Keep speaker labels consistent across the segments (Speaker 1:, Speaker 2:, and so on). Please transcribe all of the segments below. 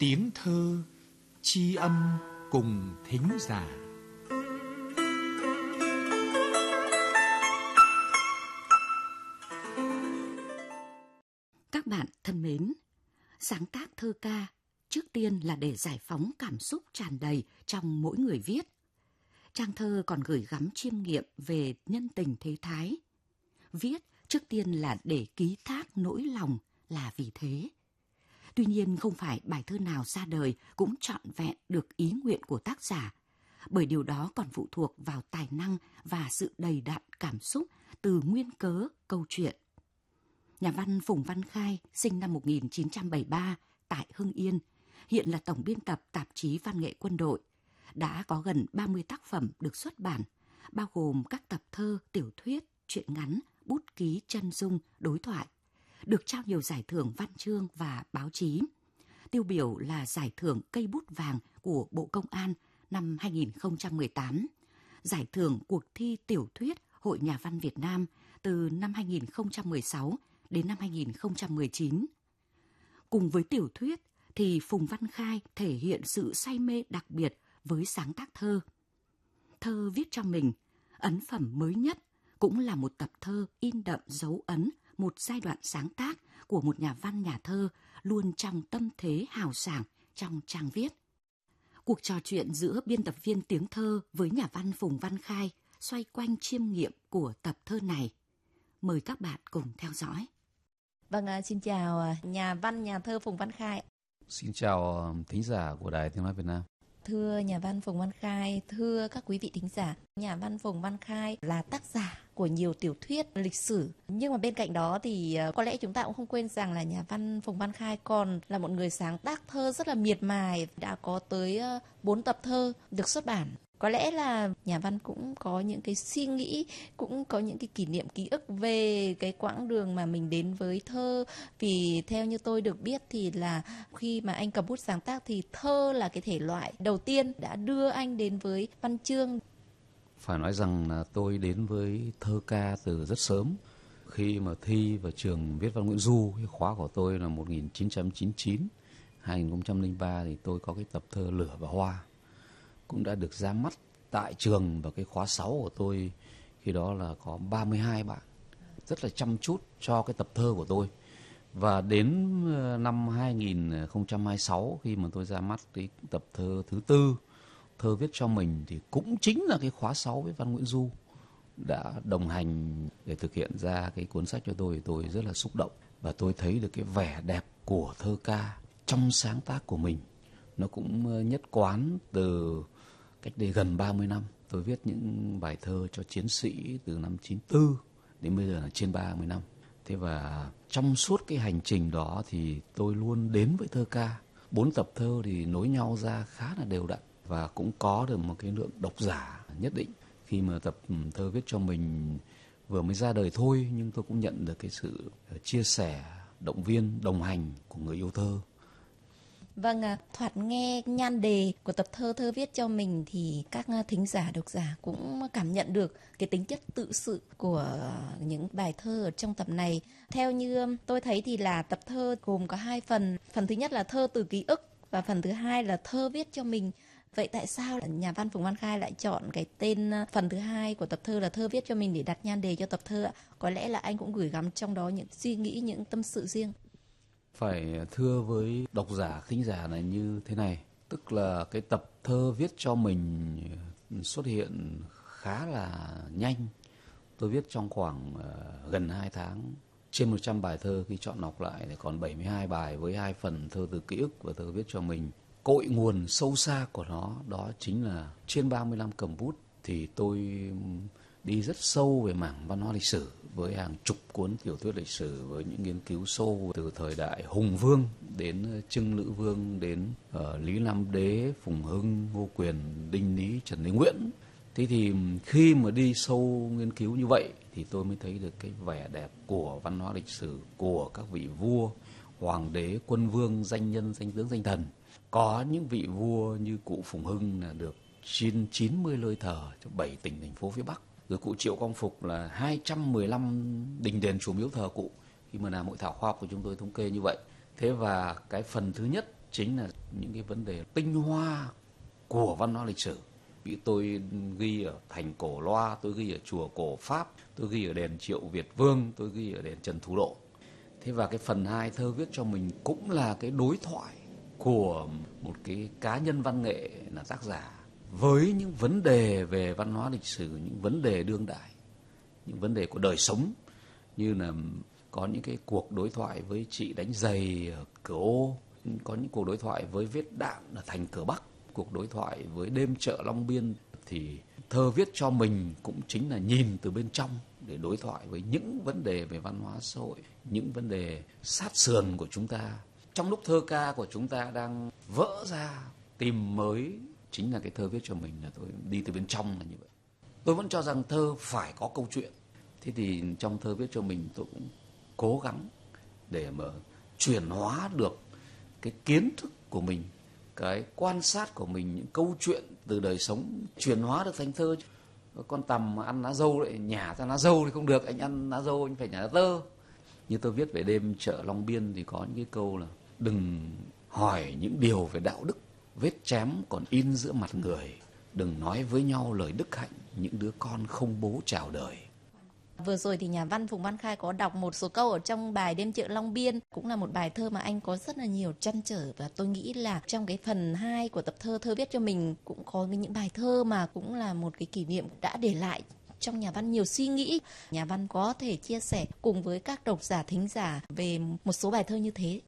Speaker 1: Tiếng thơ tri âm cùng thính giả.
Speaker 2: Các bạn thân mến, sáng tác thơ ca trước tiên là để giải phóng cảm xúc tràn đầy trong mỗi người viết. Trang thơ còn gửi gắm chiêm nghiệm về nhân tình thế thái. Viết trước tiên là để ký thác nỗi lòng là vì thế. Tuy nhiên không phải bài thơ nào ra đời cũng trọn vẹn được ý nguyện của tác giả, bởi điều đó còn phụ thuộc vào tài năng và sự đầy đặn cảm xúc từ nguyên cớ câu chuyện. Nhà văn Phùng Văn Khai sinh năm 1973 tại Hưng Yên, hiện là tổng biên tập tạp chí Văn nghệ Quân đội, đã có gần 30 tác phẩm được xuất bản, bao gồm các tập thơ, tiểu thuyết, truyện ngắn, bút ký chân dung, đối thoại, được trao nhiều giải thưởng văn chương và báo chí. Tiêu biểu là giải thưởng Cây bút vàng của Bộ Công an năm 2018, giải thưởng cuộc thi tiểu thuyết Hội Nhà văn Việt Nam từ năm 2016 đến năm 2019. Cùng với tiểu thuyết thì Phùng Văn Khai thể hiện sự say mê đặc biệt với sáng tác thơ. Thơ viết cho mình, ấn phẩm mới nhất cũng là một tập thơ in đậm dấu ấn một giai đoạn sáng tác của một nhà văn nhà thơ luôn trong tâm thế hào sảng trong trang viết. Cuộc trò chuyện giữa biên tập viên Tiếng Thơ với nhà văn Phùng Văn Khai xoay quanh chiêm nghiệm của tập thơ này. Mời các bạn cùng theo dõi.
Speaker 3: Vâng, xin chào nhà văn, nhà thơ Phùng Văn Khai.
Speaker 4: Xin chào thính giả của Đài Tiếng nói Việt Nam.
Speaker 3: Thưa nhà văn Phùng Văn Khai, thưa các quý vị thính giả, nhà văn Phùng Văn Khai là tác giả của nhiều tiểu thuyết lịch sử. Nhưng mà bên cạnh đó thì có lẽ chúng ta cũng không quên rằng là nhà văn Phùng Văn Khai còn là một người sáng tác thơ rất là miệt mài, đã có tới 4 tập thơ được xuất bản. Có lẽ là nhà văn cũng có những cái suy nghĩ, cũng có những cái kỷ niệm ký ức về cái quãng đường mà mình đến với thơ. Vì theo như tôi được biết thì là khi mà anh cầm bút sáng tác thì thơ là cái thể loại đầu tiên đã đưa anh đến với văn chương.
Speaker 4: Phải nói rằng là tôi đến với thơ ca từ rất sớm. Khi mà thi vào trường Viết văn Nguyễn Du, cái khóa của tôi là 1999, 2003 thì tôi có cái tập thơ Lửa và Hoa. Cũng đã được ra mắt tại trường, và cái khóa 6 của tôi khi đó là có 32 bạn rất là chăm chút cho cái tập thơ của tôi. Và đến năm 2026 khi mà tôi ra mắt cái tập thơ thứ 4, thơ viết cho mình, thì cũng chính là cái khóa 6 với Văn Nguyễn Du đã đồng hành để thực hiện ra cái cuốn sách cho tôi. Tôi rất là xúc động và tôi thấy được cái vẻ đẹp của thơ ca trong sáng tác của mình. Nó cũng nhất quán từ cách đây gần 30 năm. Tôi viết những bài thơ cho chiến sĩ từ năm 94 đến bây giờ là trên 30 năm. Thế và trong suốt cái hành trình đó thì tôi luôn đến với thơ ca. 4 tập thơ thì nối nhau ra khá là đều đặn và cũng có được một cái lượng độc giả nhất định. Khi mà tập thơ viết cho mình vừa mới ra đời thôi, nhưng tôi cũng nhận được cái sự chia sẻ, động viên, đồng hành của người yêu thơ.
Speaker 3: Vâng, thoạt nghe nhan đề của tập thơ Thơ viết cho mình thì các thính giả, độc giả cũng cảm nhận được cái tính chất tự sự của những bài thơ ở trong tập này. Theo như tôi thấy thì là tập thơ gồm có 2 phần. Phần thứ nhất là thơ từ ký ức và phần thứ hai là thơ viết cho mình. Vậy tại sao nhà văn Phùng Văn Khai lại chọn cái tên phần thứ 2 của tập thơ là thơ viết cho mình để đặt nhan đề cho tập thơ ạ? Có lẽ là anh cũng gửi gắm trong đó những suy nghĩ, những tâm sự riêng.
Speaker 4: Phải thưa với độc giả, thính giả này như thế này. Tức là cái tập thơ viết cho mình xuất hiện khá là nhanh. Tôi viết trong khoảng gần 2 tháng. Trên 100 bài thơ khi chọn lọc lại thì còn 72 bài với 2 phần thơ từ ký ức và thơ viết cho mình. Cội nguồn sâu xa của nó đó chính là trên 30 năm cầm bút thì tôi đi rất sâu về mảng văn hóa lịch sử với hàng chục cuốn tiểu thuyết lịch sử, với những nghiên cứu sâu từ thời đại Hùng Vương đến Trưng Lữ Vương, đến Lý Nam Đế, Phùng Hưng, Ngô Quyền, Đinh Lý, Trần Lý Nguyễn. Thế thì khi mà đi sâu nghiên cứu như vậy thì tôi mới thấy được cái vẻ đẹp của văn hóa lịch sử, của các vị vua, hoàng đế, quân vương, danh nhân, danh tướng, danh thần. Có những vị vua như cụ Phùng Hưng là được trên 90 nơi thờ cho 7 tỉnh thành phố phía Bắc. Rồi cụ Triệu Quang Phục là 215 đình đền chùa miếu thờ cụ. Khi mà làm hội thảo khoa học của chúng tôi thống kê như vậy. Thế và cái phần thứ nhất chính là những cái vấn đề tinh hoa của văn hóa lịch sử. Vì tôi ghi ở thành Cổ Loa, tôi ghi ở chùa Cổ Pháp, tôi ghi ở đền Triệu Việt Vương, tôi ghi ở đền Trần Thủ Độ. Thế và cái phần 2 thơ viết cho mình cũng là cái đối thoại của một cái cá nhân văn nghệ là tác giả với những vấn đề về văn hóa lịch sử, những vấn đề đương đại, những vấn đề của đời sống, như là có những cái cuộc đối thoại với chị đánh giày ở Cửa Ô, có những cuộc đối thoại với vết đạn ở thành Cửa Bắc, cuộc đối thoại với đêm chợ Long Biên. Thì thơ viết cho mình cũng chính là nhìn từ bên trong để đối thoại với những vấn đề về văn hóa xã hội, những vấn đề sát sườn của chúng ta. Trong lúc thơ ca của chúng ta đang vỡ ra, tìm mới, chính là cái thơ viết cho mình là tôi đi từ bên trong là như vậy. Tôi vẫn cho rằng thơ phải có câu chuyện. Thế thì trong thơ viết cho mình tôi cũng cố gắng để mà chuyển hóa được cái kiến thức của mình, cái quan sát của mình, những câu chuyện từ đời sống chuyển hóa được thành thơ. Con tằm mà ăn lá dâu lại nhả ra lá dâu thì không được, anh ăn lá dâu anh phải nhả ra tơ. Như tôi viết về đêm chợ Long Biên thì có những cái câu là đừng hỏi những điều về đạo đức, vết chém còn in giữa mặt người, đừng nói với nhau lời đức hạnh, những đứa con không bố chào đời.
Speaker 3: Vừa rồi thì nhà văn Phùng Văn Khai có đọc một số câu ở trong bài Đêm chợ Long Biên, cũng là một bài thơ mà anh có rất là nhiều trăn trở, và tôi nghĩ là trong cái phần 2 của tập thơ Thơ viết cho mình cũng có những bài thơ mà cũng là một cái kỷ niệm đã để lại trong nhà văn nhiều suy nghĩ. Nhà văn có thể chia sẻ cùng với các độc giả thính giả về một số bài thơ như thế.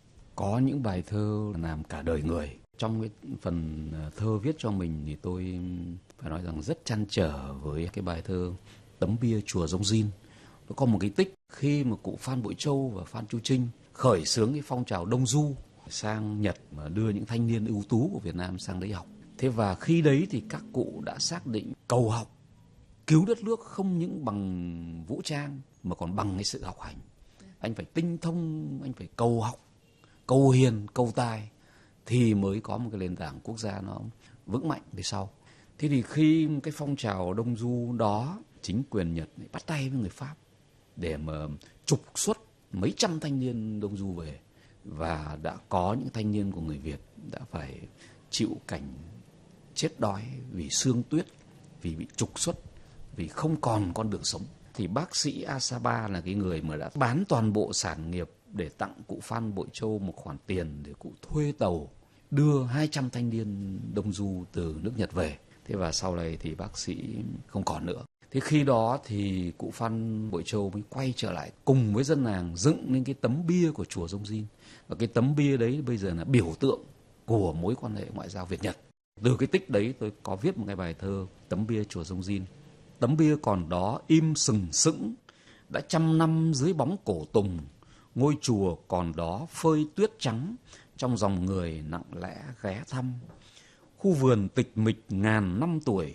Speaker 4: Có những bài thơ làm cả đời người. Trong cái phần thơ viết cho mình thì tôi phải nói rằng rất trăn trở với cái bài thơ Tấm bia chùa Dông Din. Nó có một cái tích khi mà cụ Phan Bội Châu và Phan Chu Trinh khởi xướng cái phong trào Đông Du sang Nhật mà đưa những thanh niên ưu tú của Việt Nam sang đấy học. Thế và khi đấy thì các cụ đã xác định cầu học, cứu đất nước không những bằng vũ trang mà còn bằng cái sự học hành. Anh phải tinh thông, anh phải cầu học, cầu hiền, cầu tài thì mới có một cái nền tảng quốc gia nó vững mạnh về sau. Thế thì khi cái phong trào Đông Du đó, chính quyền Nhật bắt tay với người Pháp để mà trục xuất mấy trăm thanh niên Đông Du về, và đã có những thanh niên của người Việt đã phải chịu cảnh chết đói vì sương tuyết, vì bị trục xuất, vì không còn con đường sống. Thì bác sĩ Asaba là cái người mà đã bán toàn bộ sản nghiệp để tặng cụ Phan Bội Châu một khoản tiền để cụ thuê tàu đưa 200 thanh niên Đông Du từ nước Nhật về. Thế và sau này thì bác sĩ không còn nữa. Thế khi đó thì cụ Phan Bội Châu mới quay trở lại cùng với dân làng dựng lên cái tấm bia của chùa Dông Din. Và cái tấm bia đấy bây giờ là biểu tượng của mối quan hệ ngoại giao Việt-Nhật. Từ cái tích đấy tôi có viết một cái bài thơ Tấm bia chùa Dông Din. Tấm bia còn đó im sừng sững, đã 100 năm dưới bóng cổ tùng. Ngôi chùa còn đó phơi tuyết trắng, trong dòng người lặng lẽ ghé thăm. Khu vườn tịch mịch ngàn năm tuổi,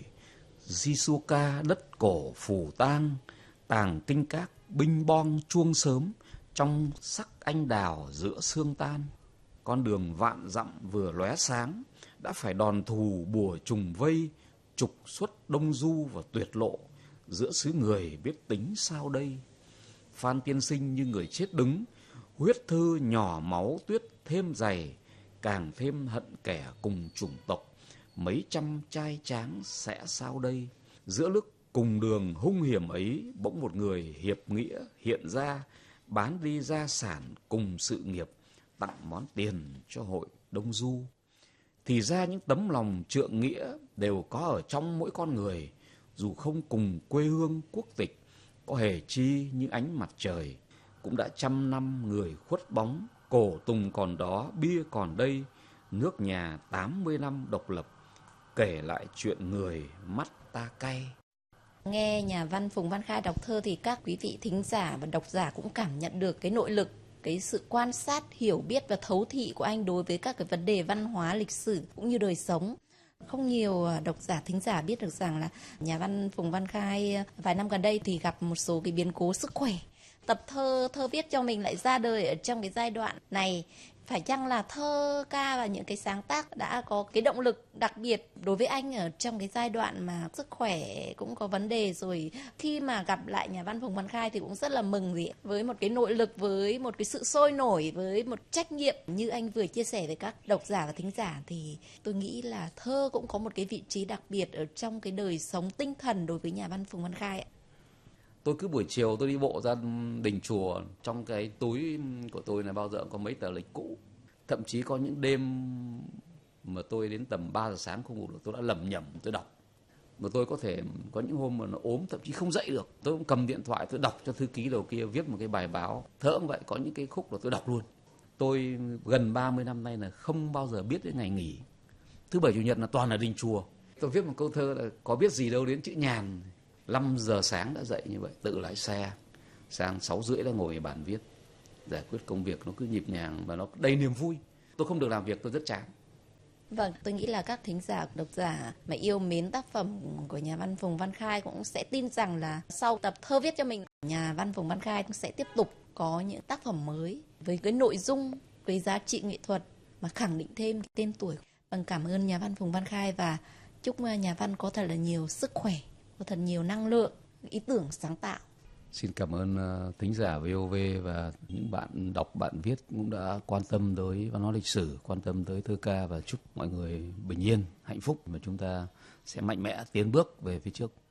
Speaker 4: Jisuoka đất cổ phủ tang, tàng kinh các binh bong chuông sớm, trong sắc anh đào giữa sương tan. Con đường vạn dặm vừa lóe sáng, đã phải đòn thù bùa trùng vây, trục xuất Đông Du và tuyệt lộ, giữa xứ người biết tính sao đây. Phan tiên sinh như người chết đứng, huyết thư nhỏ máu tuyết thêm dày, càng thêm hận kẻ cùng chủng tộc, mấy trăm trai tráng sẽ sao đây. Giữa lúc cùng đường hung hiểm ấy, bỗng một người hiệp nghĩa hiện ra, bán đi gia sản cùng sự nghiệp, tặng món tiền cho hội Đông Du. Thì ra những tấm lòng trượng nghĩa đều có ở trong mỗi con người, dù không cùng quê hương quốc tịch, có hề chi như ánh mặt trời. Cũng đã 100 năm người khuất bóng, cổ tùng còn đó, bia còn đây, nước nhà 80 năm độc lập, kể lại chuyện người mắt ta cay.
Speaker 3: Nghe nhà văn Phùng Văn Khai đọc thơ thì các quý vị thính giả và độc giả cũng cảm nhận được cái nội lực, cái sự quan sát, hiểu biết và thấu thị của anh đối với các cái vấn đề văn hóa, lịch sử cũng như đời sống. Không nhiều độc giả thính giả biết được rằng là nhà văn Phùng Văn Khai vài năm gần đây thì gặp một số cái biến cố sức khỏe. Tập thơ viết cho mình lại ra đời ở trong cái giai đoạn này, Phải chăng là thơ ca và những cái sáng tác đã có cái động lực đặc biệt đối với anh ở trong cái giai đoạn mà sức khỏe cũng có vấn đề rồi, khi mà gặp lại nhà văn Phùng Văn Khai thì cũng rất là mừng gì với một cái nội lực, với một cái sự sôi nổi, với một trách nhiệm như anh vừa chia sẻ với các độc giả và thính giả, thì tôi nghĩ là thơ cũng có một cái vị trí đặc biệt ở trong cái đời sống tinh thần đối với nhà văn Phùng Văn Khai ạ.
Speaker 4: Tôi cứ buổi chiều tôi đi bộ ra đình chùa, trong cái túi của tôi là bao giờ cũng có mấy tờ lịch cũ. Thậm chí có những đêm mà tôi đến tầm 3 giờ sáng không ngủ được, tôi đã lẩm nhẩm tôi đọc. Mà tôi có thể có những hôm mà nó ốm thậm chí không dậy được, tôi cũng cầm điện thoại tôi đọc cho thư ký đầu kia viết một cái bài báo. Thơ cũng vậy, có những cái khúc là tôi đọc luôn. Tôi gần 30 năm nay là không bao giờ biết đến ngày nghỉ. Thứ Bảy Chủ nhật là toàn là đình chùa. Tôi viết một câu thơ là có biết gì đâu đến chữ nhàn. 5 giờ sáng đã dậy như vậy, tự lái xe, sang 6 rưỡi đã ngồi ở bàn viết, giải quyết công việc nó cứ nhịp nhàng và nó đầy niềm vui. Tôi không được làm việc tôi rất chán.
Speaker 3: Vâng, tôi nghĩ là các thính giả, độc giả mà yêu mến tác phẩm của nhà văn Phùng Văn Khai cũng sẽ tin rằng là sau tập thơ viết cho mình, nhà văn Phùng Văn Khai cũng sẽ tiếp tục có những tác phẩm mới với cái nội dung, với giá trị nghệ thuật mà khẳng định thêm cái tên tuổi. Vâng, cảm ơn nhà văn Phùng Văn Khai và chúc nhà văn có thật là nhiều sức khỏe, có thật nhiều năng lượng, ý tưởng sáng tạo.
Speaker 4: Xin cảm ơn thính giả VOV và những bạn đọc, bạn viết cũng đã quan tâm tới văn hóa lịch sử, quan tâm tới thơ ca, và chúc mọi người bình yên, hạnh phúc và chúng ta sẽ mạnh mẽ tiến bước về phía trước.